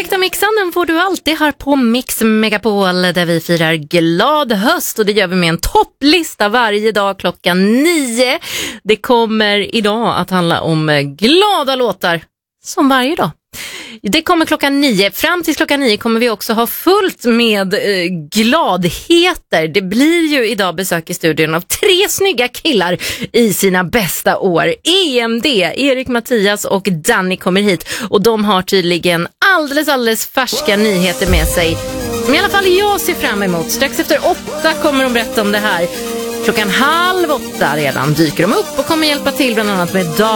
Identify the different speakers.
Speaker 1: Perfekta mixen, den får du alltid här på Mix Megapol, där vi firar glad höst, och det gör vi med en topplista varje dag klockan 9. Det kommer idag att handla om glada låtar, som varje dag. Det kommer klockan 9. Fram till klockan 9 kommer vi också ha fullt med gladheter. Det blir ju idag besök i studion av 3 snygga killar i sina bästa år. EMD, Erik, Mattias och Danny kommer hit. Och de har tydligen alldeles färska nyheter med sig. Men i alla fall jag ser fram emot. Strax efter 8 kommer de berätta om det här. Klockan 7:30 redan dyker de upp och kommer hjälpa till bland annat med